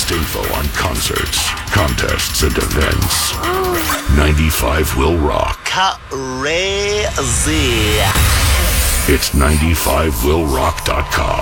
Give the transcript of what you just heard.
latest info on concerts, contests, and events. 95 will rock. Crazy. It's 95willrock.com.